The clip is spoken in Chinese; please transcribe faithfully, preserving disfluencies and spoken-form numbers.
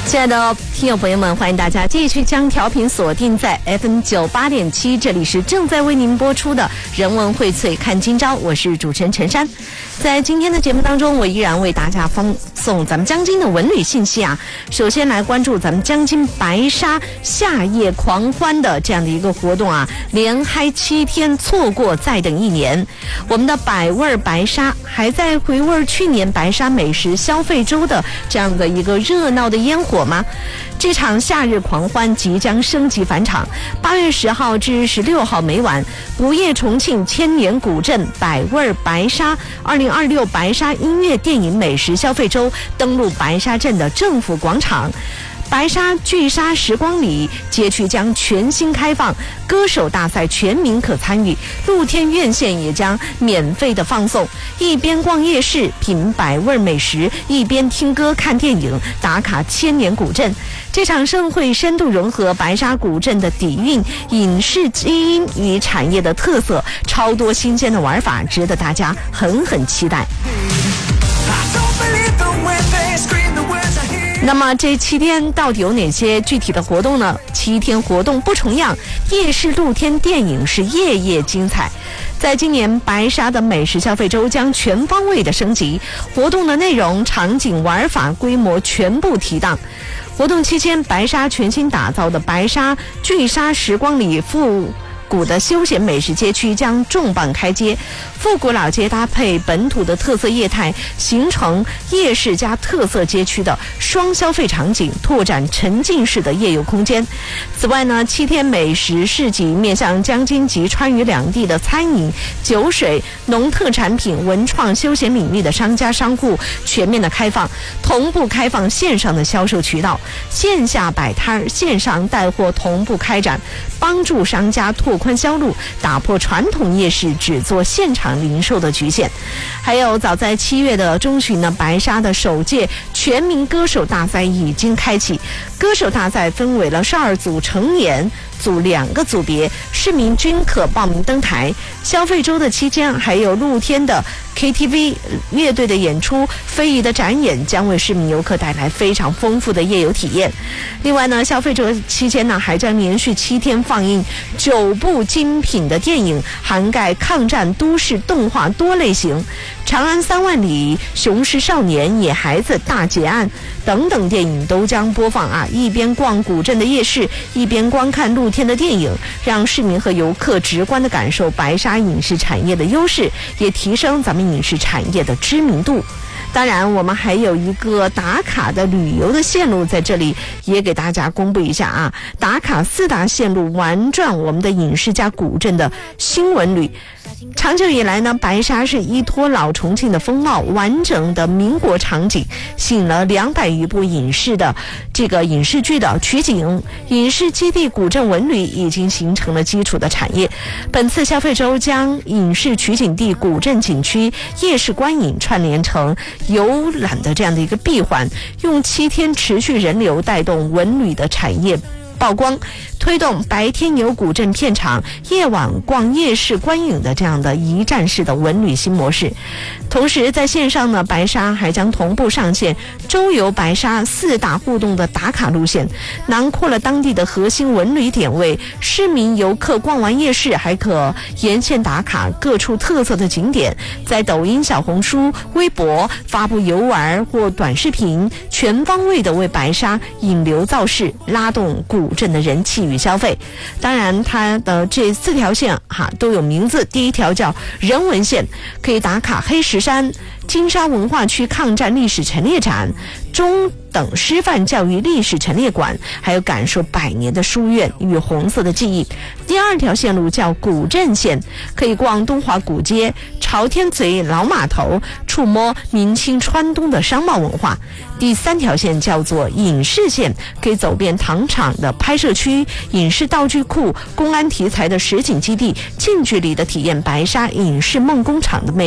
亲爱的听友朋友们，欢迎大家继续将调频锁定在 F M 九八点七，这里是正在为您播出的人文荟萃看今朝，我是主持人陈珊。在今天的节目当中，我依然为大家放送咱们江津的文旅信息啊。首先来关注咱们江津白沙夏夜狂欢的这样的一个活动啊，连嗨七天，错过再等一年。我们的百味白沙还在回味去年白沙美食消费周的这样的一个热闹的烟火吗？这场夏日狂欢即将升级返场，八月十号至十六号每晚，不夜重庆千年古镇百味白沙二零二六白沙音乐电影美食消费周登陆白沙镇的政府广场。白沙聚沙时光里街区将全新开放，歌手大赛全民可参与，露天院线也将免费的放送，一边逛夜市品百味美食，一边听歌看电影，打卡千年古镇。这场盛会深度融合白沙古镇的底蕴、影视基因与产业的特色，超多新鲜的玩法，值得大家狠狠期待。那么这七天到底有哪些具体的活动呢？七天活动不重样，夜市露天电影是夜夜精彩。在今年白沙的美食消费周将全方位的升级，活动的内容、场景、玩法、规模全部提档。活动期间，白沙全新打造的白沙聚沙时光里复古的休闲美食街区将重磅开街，复古老街搭配本土的特色业态，形成夜市加特色街区的双消费场景，拓展沉浸式的夜游空间。此外呢，七天美食市集面向江津及川渝两地的餐饮、酒水、农特产品、文创休闲领域的商家商户全面的开放，同步开放线上的销售渠道，线下摆摊、线上带货同步开展，帮助商家拓宽销路，打破传统夜市只做现场零售的局限。还有早在七月的中旬呢，白沙的首届全民歌手大赛已经开启。歌手大赛分为了十二组成年组两个组别，市民均可报名登台。消费周的期间还有露天的 K T V、 乐队的演出、非遗的展演，将为市民游客带来非常丰富的夜游体验。另外呢，消费周期间呢，还将连续七天放映九部精品的电影，涵盖抗战、都市、动画多类型，长安三万里、雄狮少年、野孩子、大劫案等等电影都将播放啊！一边逛古镇的夜市，一边观看露天的电影，让市民和游客直观的感受白沙影视产业的优势，也提升咱们影视产业的知名度。当然，我们还有一个打卡的旅游的线路，在这里也给大家公布一下啊！打卡四大线路，玩转我们的影视加古镇的新文旅。长久以来呢，白沙是依托老重庆的风貌，完整的民国场景，吸引了两百余部影视的这个影视剧的取景，影视基地古镇文旅已经形成了基础的产业。本次消费周将影视取景地、古镇景区、夜市观影串联成游览的这样的一个闭环，用七天持续人流带动文旅的产业曝光，推动白天游古镇片场，夜晚逛夜市观影的这样的一站式的文旅新模式。同时在线上呢，白沙还将同步上线周游白沙四大互动的打卡路线，囊括了当地的核心文旅点位，市民游客逛完夜市还可沿线打卡各处特色的景点，在抖音、小红书、微博发布游玩或短视频，全方位的为白沙引流造势，拉动古镇的人气与消费。当然它的这四条线哈都有名字，第一条叫人文线，可以打卡黑石山、金沙文化区抗战历史陈列展、中等师范教育历史陈列馆，还有感受百年的书院与红色的记忆。第二条线路叫古镇线，可以逛东华古街、朝天嘴老码头，触摸明清川东的商贸文化。第三条线叫做影视线，可以走遍糖厂的拍摄区、影视道具库、公安题材的实景基地，近距离的体验白沙影视梦工厂的魅力。